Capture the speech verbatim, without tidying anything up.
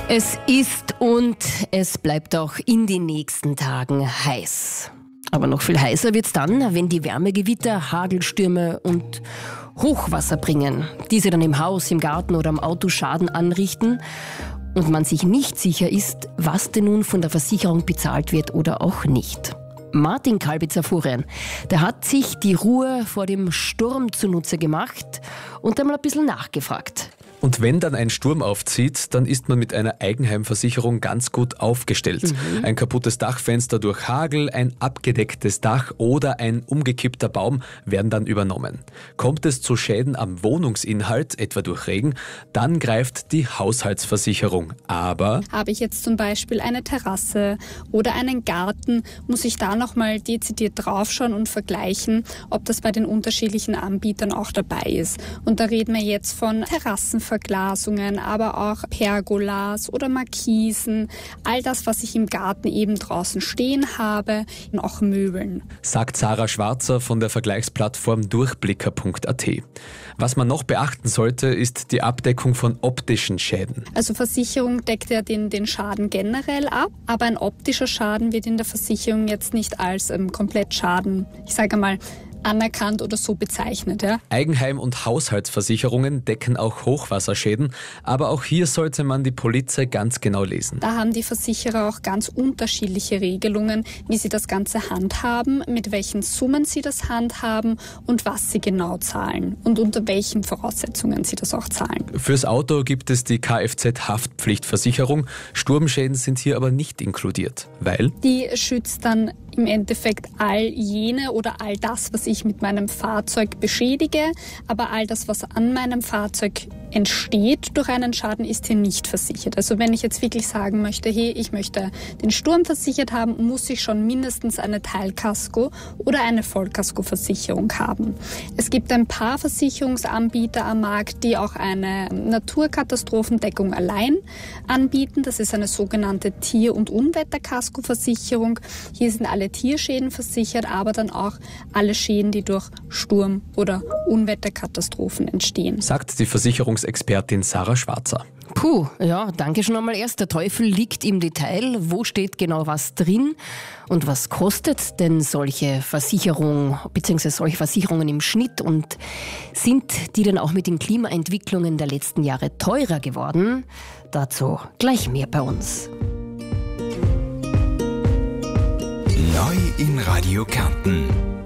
Es ist und es bleibt auch in den nächsten Tagen heiß. Aber noch viel heißer wird's dann, wenn die Wärmegewitter, Hagelstürme und Hochwasser bringen. Diese dann im Haus, im Garten oder am Auto Schaden anrichten und man sich nicht sicher ist, was denn nun von der Versicherung bezahlt wird oder auch nicht. Martin Kalbitzer-Furian, der hat sich die Ruhe vor dem Sturm zunutze gemacht und einmal ein bisschen nachgefragt. Und wenn dann ein Sturm aufzieht, dann ist man mit einer Eigenheimversicherung ganz gut aufgestellt. Mhm. Ein kaputtes Dachfenster durch Hagel, ein abgedecktes Dach oder ein umgekippter Baum werden dann übernommen. Kommt es zu Schäden am Wohnungsinhalt, etwa durch Regen, dann greift die Haushaltsversicherung. Aber habe ich jetzt zum Beispiel eine Terrasse oder einen Garten, muss ich da nochmal dezidiert draufschauen und vergleichen, ob das bei den unterschiedlichen Anbietern auch dabei ist. Und da reden wir jetzt von Terrassen, Verglasungen, aber auch Pergolas oder Markisen, all das, was ich im Garten eben draußen stehen habe, und auch Möbeln. Sagt Sarah Schwarzer von der Vergleichsplattform Durchblicker punkt a t. Was man noch beachten sollte, ist die Abdeckung von optischen Schäden. Also Versicherung deckt ja den, den Schaden generell ab, aber ein optischer Schaden wird in der Versicherung jetzt nicht als ähm, Komplettschaden, ich sage mal, anerkannt oder so bezeichnet. Ja? Eigenheim- und Haushaltsversicherungen decken auch Hochwasserschäden, aber auch hier sollte man die Polizei ganz genau lesen. Da haben die Versicherer auch ganz unterschiedliche Regelungen, wie sie das Ganze handhaben, mit welchen Summen sie das handhaben und was sie genau zahlen und unter welchen Voraussetzungen sie das auch zahlen. Fürs Auto gibt es die Kfz-Haftpflichtversicherung. Sturmschäden sind hier aber nicht inkludiert, weil die schützt dann im Endeffekt all jene oder all das, was ich mit meinem Fahrzeug beschädige, aber all das, was an meinem Fahrzeug entsteht durch einen Schaden, ist hier nicht versichert. Also wenn ich jetzt wirklich sagen möchte, hey, ich möchte den Sturm versichert haben, muss ich schon mindestens eine Teilkasko- oder eine Vollkaskoversicherung haben. Es gibt ein paar Versicherungsanbieter am Markt, die auch eine Naturkatastrophendeckung allein anbieten. Das ist eine sogenannte Tier- und Unwetterkaskoversicherung. Hier sind alle Tierschäden versichert, aber dann auch alle Schäden, die durch Sturm- oder Unwetterkatastrophen entstehen. Sagt die Versicherungsexpertin Sarah Schwarzer. Puh, ja, danke schon einmal erst. Der Teufel liegt im Detail. Wo steht genau was drin? Und was kostet denn solche Versicherung bzw. solche Versicherungen im Schnitt? Und sind die denn auch mit den Klimaentwicklungen der letzten Jahre teurer geworden? Dazu gleich mehr bei uns. Neu in Radio Kärnten.